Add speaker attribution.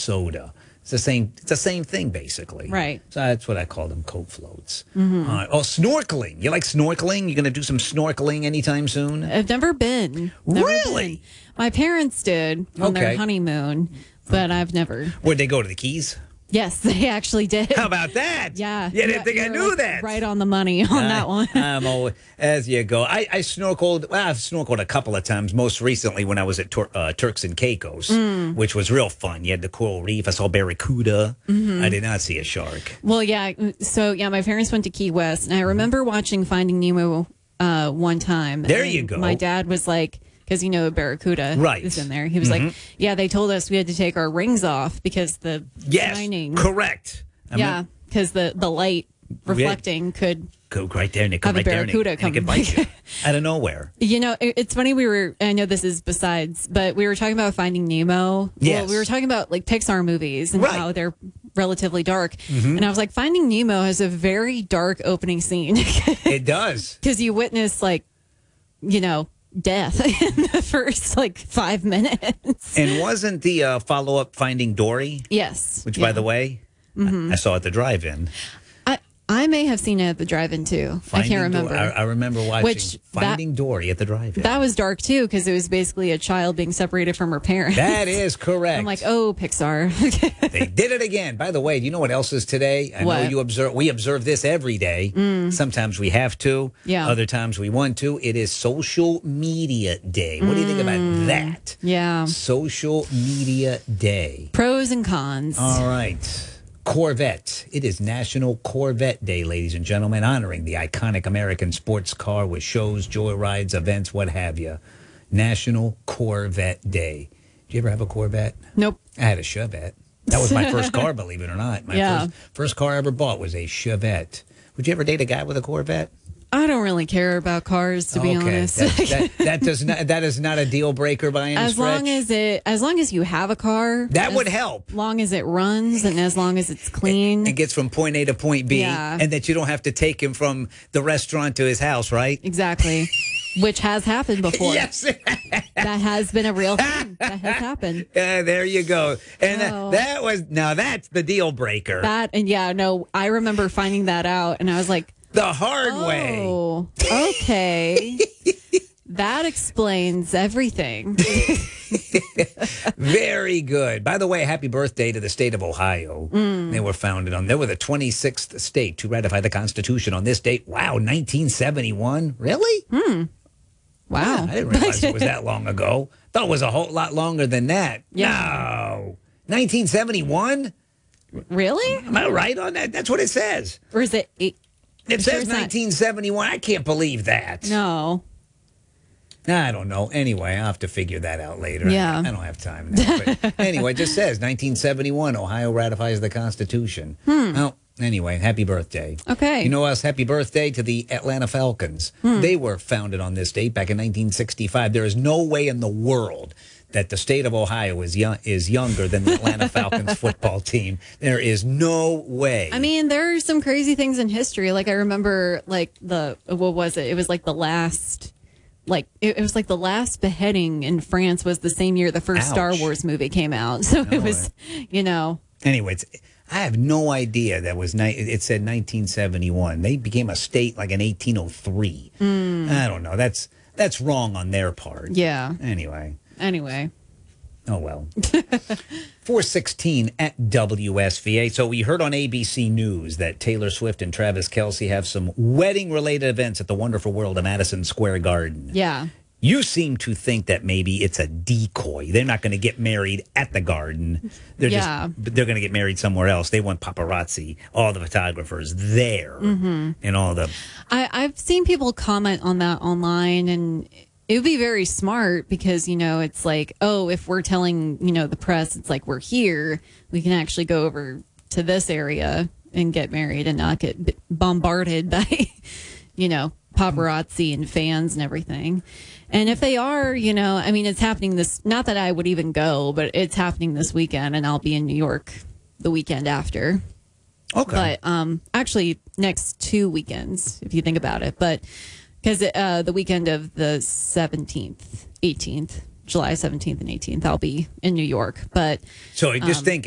Speaker 1: soda. It's the same thing, basically.
Speaker 2: Right.
Speaker 1: So that's what I call them, Coke floats. Snorkeling. You like snorkeling? You going to do some snorkeling anytime soon?
Speaker 2: I've never been.
Speaker 1: Really?
Speaker 2: Been. My parents did on their
Speaker 1: Okay.
Speaker 2: honeymoon, but I've never.
Speaker 1: Where'd they go, to the Keys?
Speaker 2: Yes, they actually did.
Speaker 1: How about that?
Speaker 2: Yeah.
Speaker 1: You didn't think I
Speaker 2: You're,
Speaker 1: knew
Speaker 2: like,
Speaker 1: that.
Speaker 2: Right on the money on that one.
Speaker 1: I'm always, as you go. I snorkeled. Well, I've snorkeled a couple of times. Most recently, when I was at Turks and Caicos, which was real fun. You had the coral reef. I saw barracuda. I did not see a shark.
Speaker 2: Well, yeah. So, yeah, my parents went to Key West, and I remember watching Finding Nemo one time.
Speaker 1: There
Speaker 2: and
Speaker 1: you go.
Speaker 2: My dad was like, because barracuda is in there. He was like, yeah, they told us we had to take our rings off because the shining.
Speaker 1: Correct.
Speaker 2: Because the light reflecting could
Speaker 1: go right there and it
Speaker 2: have
Speaker 1: come
Speaker 2: a
Speaker 1: right there
Speaker 2: barracuda
Speaker 1: and it can bite you out of nowhere.
Speaker 2: It's funny. I know this is besides, but we were talking about Finding Nemo.
Speaker 1: Yes.
Speaker 2: Well, we were talking about like Pixar movies and
Speaker 1: Right.
Speaker 2: how they're relatively dark. And I was like, Finding Nemo has a very dark opening scene.
Speaker 1: It does.
Speaker 2: Because you witness death in the first 5 minutes.
Speaker 1: And wasn't the follow-up Finding Dory?
Speaker 2: Yes.
Speaker 1: Which, by the way, I saw at the drive-in.
Speaker 2: I may have seen it at the drive-in too. I can't remember.
Speaker 1: I remember watching Finding Dory at the drive-in.
Speaker 2: That was dark too because it was basically a child being separated from her parents.
Speaker 1: That is correct.
Speaker 2: I'm like, oh, Pixar.
Speaker 1: They did it again. By the way, do you know what else is today? I know we observe this every day. Sometimes we have to.
Speaker 2: Yeah.
Speaker 1: Other times we want to. It is Social Media Day. What do you think about that?
Speaker 2: Yeah.
Speaker 1: Social Media Day.
Speaker 2: Pros and cons.
Speaker 1: All right. Corvette. It is National Corvette Day, ladies and gentlemen, honoring the iconic American sports car with shows, joyrides, events, what have you. National Corvette Day. Did you ever have a Corvette?
Speaker 2: Nope.
Speaker 1: I had a Chevette. That was my first car, believe it or not. My first car I ever bought was a Chevette. Would you ever date a guy with a Corvette?
Speaker 2: I don't really care about cars, to be honest.
Speaker 1: That is not a deal breaker by any stretch.
Speaker 2: As long as you have a car,
Speaker 1: that would help.
Speaker 2: As long as it runs and as long as it's clean,
Speaker 1: it gets from point A to point B, and that you don't have to take him from the restaurant to his house, right?
Speaker 2: Exactly. Which has happened before.
Speaker 1: Yes.
Speaker 2: That has been a real thing. That has happened.
Speaker 1: There you go. And that's the deal breaker.
Speaker 2: I remember finding that out and I was like,
Speaker 1: the hard way.
Speaker 2: Oh, okay. That explains everything.
Speaker 1: Very good. By the way, happy birthday to the state of Ohio. They were they were the 26th state to ratify the Constitution on this date. Wow, 1971? Really?
Speaker 2: Wow.
Speaker 1: I didn't realize it was that long ago. Thought it was a whole lot longer than that.
Speaker 2: Yeah.
Speaker 1: No. 1971?
Speaker 2: Really?
Speaker 1: Am I right on that? That's what it says.
Speaker 2: Or is it...
Speaker 1: It says 1971. I can't believe that.
Speaker 2: No.
Speaker 1: I don't know. Anyway, I'll have to figure that out later.
Speaker 2: Yeah.
Speaker 1: I don't have time now. But anyway, it just says 1971, Ohio ratifies the Constitution. Well, anyway, happy birthday.
Speaker 2: Okay.
Speaker 1: You know us, happy birthday to the Atlanta Falcons. They were founded on this date back in 1965. There is no way in the world that the state of Ohio is younger than the Atlanta Falcons football team. There is no way.
Speaker 2: I mean, there are some crazy things in history. Like I remember, what was it? It was like the last, it was like the last beheading in France was the same year the first Star Wars movie came out. So it was,
Speaker 1: Anyways, I have no idea that was. It said 1971. They became a state like in 1803. I don't know. That's wrong on their part.
Speaker 2: Yeah.
Speaker 1: Anyway. Oh, well. 416 at WSVA. So we heard on ABC News that Taylor Swift and Travis Kelce have some wedding-related events at the Wonderful World of Madison Square Garden.
Speaker 2: Yeah.
Speaker 1: You seem to think that maybe it's a decoy. They're not going to get married at the garden. They're going to get married somewhere else. They want paparazzi, all the photographers there, and all the...
Speaker 2: I've seen people comment on that online, and... It would be very smart because, it's like, oh, if we're telling, the press, it's like we're here, we can actually go over to this area and get married and not get bombarded by, paparazzi and fans and everything. And if they are, it's happening not that I would even go, but it's happening this weekend and I'll be in New York the weekend after.
Speaker 1: Okay.
Speaker 2: But actually next 2 weekends, if you think about it. But... Because the weekend of the 17th, 18th, July 17th and 18th, I'll be in New York. But
Speaker 1: so just think